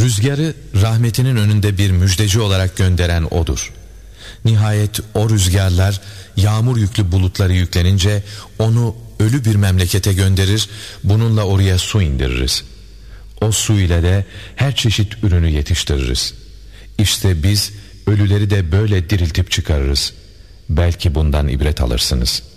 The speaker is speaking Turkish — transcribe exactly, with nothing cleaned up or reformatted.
Rüzgarı rahmetinin önünde bir müjdeci olarak gönderen O'dur. Nihayet o rüzgarlar yağmur yüklü bulutları yüklenince onu ölü bir memlekete gönderir, bununla oraya su indiririz. O su ile de her çeşit ürünü yetiştiririz. İşte biz ölüleri de böyle diriltip çıkarırız. Belki bundan ibret alırsınız.''